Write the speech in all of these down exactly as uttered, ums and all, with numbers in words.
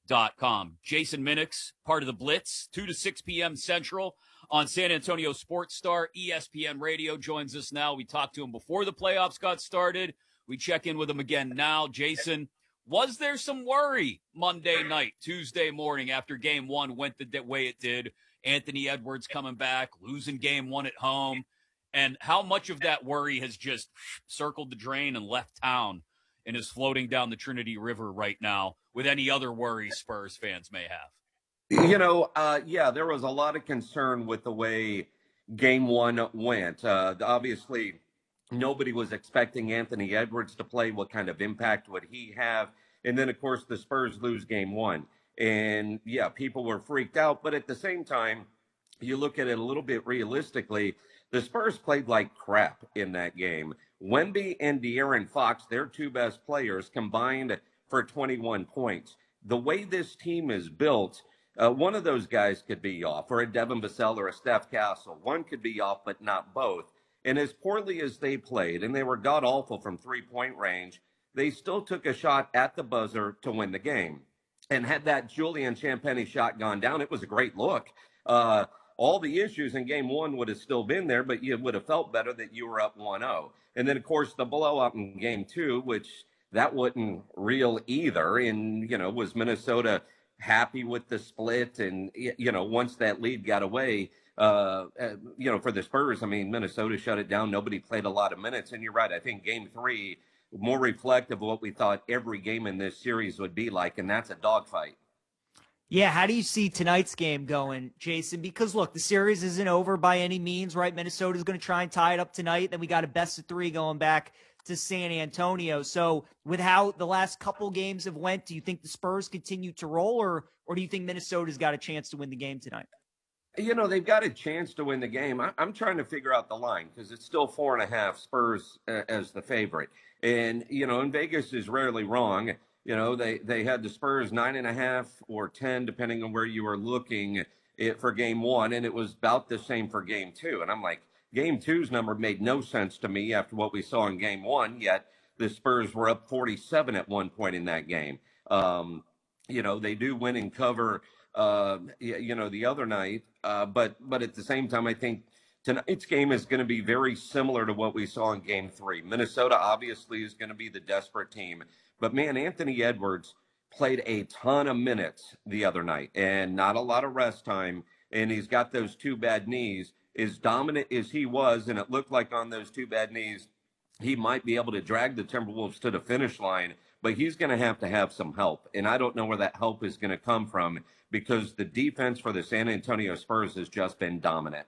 dot com. Jason Minix, part of the Blitz, two to six p.m. Central on San Antonio Sports Star. E S P N Radio joins us now. We talked to him before the playoffs got started. We check in with him again now. Jason, was there some worry Monday night, Tuesday morning after game one went the way it did? Anthony Edwards coming back, losing game one at home. And how much of that worry has just circled the drain and left town and is floating down the Trinity River right now with any other worries Spurs fans may have? You know, uh, yeah, there was a lot of concern with the way game one went. Uh, obviously, nobody was expecting Anthony Edwards to play. What kind of impact would he have? And then, of course, the Spurs lose game one. And, yeah, people were freaked out. But at the same time, you look at it a little bit realistically, the Spurs played like crap in that game. Wemby and De'Aaron Fox, their two best players, combined for twenty-one points. The way this team is built, uh, one of those guys could be off, or a Devin Vassell or a Steph Castle. One could be off, but not both. And as poorly as they played, and they were god-awful from three-point range, they still took a shot at the buzzer to win the game. And had that Julian Champagnie shot gone down, it was a great look. Uh, all the issues in game one would have still been there, but you would have felt better that you were up one oh. And then, of course, the blowout in game two, which that wasn't real either. And, you know, was Minnesota happy with the split? And, you know, once that lead got away, uh, you know, for the Spurs, I mean, Minnesota shut it down. Nobody played a lot of minutes. And you're right. I think game three, more reflective of what we thought every game in this series would be like, and that's a dogfight. Yeah, how do you see tonight's game going, Jason? Because, look, the series isn't over by any means, right? Minnesota's going to try and tie it up tonight. Then we got a best of three going back to San Antonio. So with how the last couple games have went, do you think the Spurs continue to roll, or or do you think Minnesota's got a chance to win the game tonight? You know, they've got a chance to win the game. I, I'm trying to figure out the line because it's still four and a half Spurs uh, as the favorite. And, you know, and Vegas is rarely wrong. You know, they, they had the Spurs nine and a half or ten, depending on where you were looking it for game one. And it was about the same for game two. And I'm like, game two's number made no sense to me after what we saw in game one. Yet the Spurs were up forty-seven at one point in that game. Um, you know, they do win and cover, uh, you know, the other night. Uh, but but at the same time, I think tonight's game is going to be very similar to what we saw in game three. Minnesota obviously is going to be the desperate team. But, man, Anthony Edwards played a ton of minutes the other night and not a lot of rest time. And he's got those two bad knees. As dominant as he was, and it looked like on those two bad knees, he might be able to drag the Timberwolves to the finish line. But he's going to have to have some help. And I don't know where that help is going to come from because the defense for the San Antonio Spurs has just been dominant.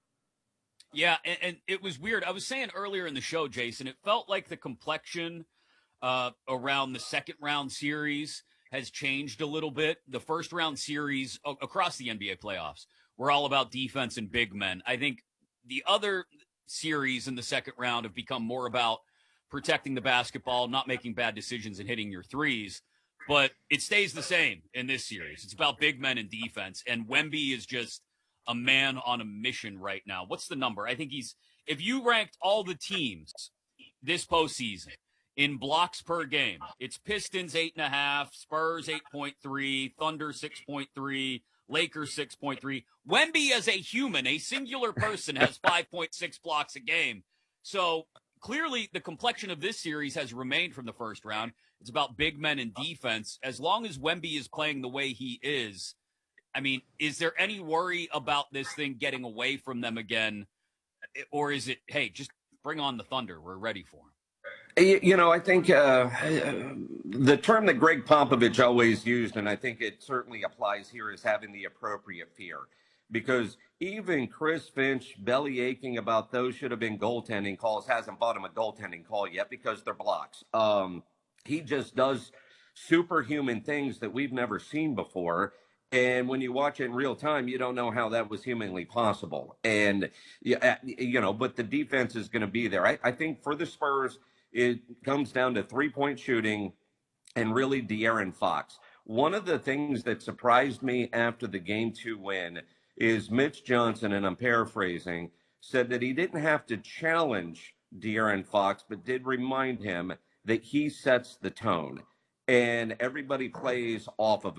Yeah, and, and it was weird. I was saying earlier in the show, Jason, it felt like the complexion uh, around the second round series has changed a little bit. The first round series o- across the N B A playoffs were all about defense and big men. I think the other series in the second round have become more about protecting the basketball, not making bad decisions and hitting your threes. But it stays the same in this series. It's about big men and defense. And Wemby is just a man on a mission right now. What's the number? I think he's, if you ranked all the teams this postseason in blocks per game, it's Pistons eight and a half, Spurs eight point three, Thunder six point three, Lakers six point three. Wemby as a human, a singular person, has five point six blocks a game. So clearly the complexion of this series has remained from the first round. It's about big men and defense. As long as Wemby is playing the way he is, I mean, is there any worry about this thing getting away from them again? Or is it, hey, just bring on the Thunder. We're ready for them. You know, I think uh, the term that Greg Popovich always used, and I think it certainly applies here, is having the appropriate fear. Because even Chris Finch, belly aching about those should have been goaltending calls, hasn't bought him a goaltending call yet because they're blocks. Um, he just does superhuman things that we've never seen before. And when you watch it in real time, you don't know how that was humanly possible. And, you know, but the defense is going to be there. I, I think for the Spurs, it comes down to three-point shooting and really De'Aaron Fox. One of the things that surprised me after the game two win is Mitch Johnson, and I'm paraphrasing, said that he didn't have to challenge De'Aaron Fox, but did remind him that he sets the tone. And everybody plays off of